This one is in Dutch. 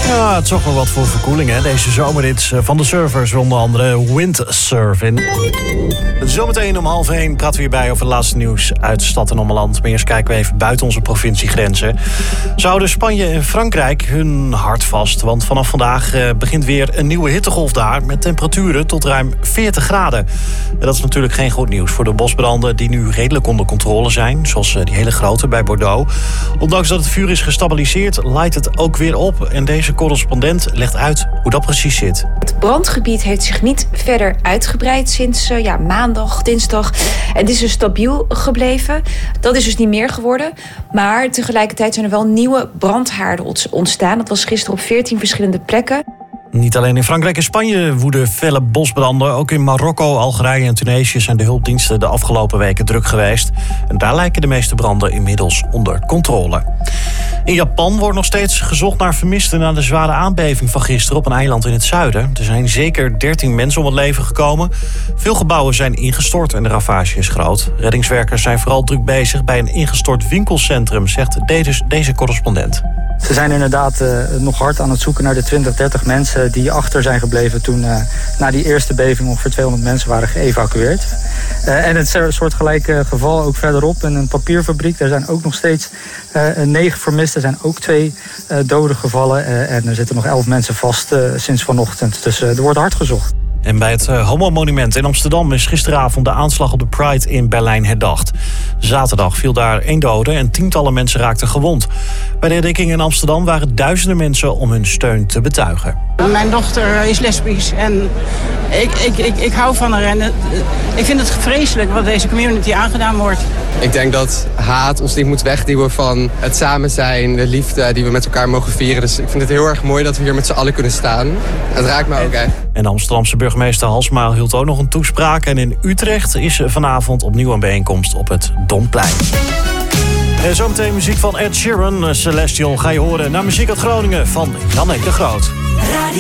Ja, het zorgt wel wat voor verkoeling, hè? Deze zomerrit van de surfers, onder andere windsurfing. Zometeen om 12:30 praten we hierbij over het laatste nieuws uit stad en ommeland. Maar eerst kijken we even buiten onze provinciegrenzen. Zouden Spanje en Frankrijk hun hart vast? Want vanaf vandaag begint weer een nieuwe hittegolf daar, met temperaturen tot ruim 40 graden. En dat is natuurlijk geen goed nieuws voor de bosbranden die nu redelijk onder controle zijn. Zoals die hele grote bij Bordeaux. Ondanks dat het vuur is gestabiliseerd, laait het ook weer op. En deze correspondent legt uit hoe dat precies zit. Het brandgebied heeft zich niet verder uitgebreid sinds maandag, dinsdag. En het is dus stabiel gebleven. Dat is dus niet meer geworden. Maar tegelijkertijd zijn er wel nieuwe brandhaarden ontstaan. Dat was gisteren op 14 verschillende plekken. Niet alleen in Frankrijk en Spanje woeden felle bosbranden. Ook in Marokko, Algerije en Tunesië zijn de hulpdiensten de afgelopen weken druk geweest. En daar lijken de meeste branden inmiddels onder controle. In Japan wordt nog steeds gezocht naar vermisten na de zware aardbeving van gisteren op een eiland in het zuiden. Er zijn zeker 13 mensen om het leven gekomen. Veel gebouwen zijn ingestort en de ravage is groot. Reddingswerkers zijn vooral druk bezig bij een ingestort winkelcentrum, zegt deze correspondent. Ze zijn inderdaad nog hard aan het zoeken naar de 20, 30 mensen die achter zijn gebleven toen na die eerste beving ongeveer 200 mensen waren geëvacueerd. En het soortgelijke geval ook verderop in een papierfabriek. Daar zijn ook nog steeds 9 vermisten. Er zijn ook 2 doden gevallen. En er zitten nog 11 mensen vast sinds vanochtend. Dus er wordt hard gezocht. En bij het Homo-monument in Amsterdam is gisteravond de aanslag op de Pride in Berlijn herdacht. Zaterdag viel daar 1 dode en tientallen mensen raakten gewond. Bij de herdenking in Amsterdam waren duizenden mensen om hun steun te betuigen. Mijn dochter is lesbisch en ik hou van haar. En ik vind het vreselijk wat deze community aangedaan wordt. Ik denk dat haat ons niet moet wegduwen van het samen zijn, de liefde die we met elkaar mogen vieren. Dus ik vind het heel erg mooi dat we hier met z'n allen kunnen staan. Het raakt me ook, hè. En de Amsterdamse burgemeester Halsema hield ook nog een toespraak. En in Utrecht is vanavond opnieuw een bijeenkomst op het Domplein. En zometeen muziek van Ed Sheeran, Celestial, ga je horen naar muziek uit Groningen van Jannik de Groot.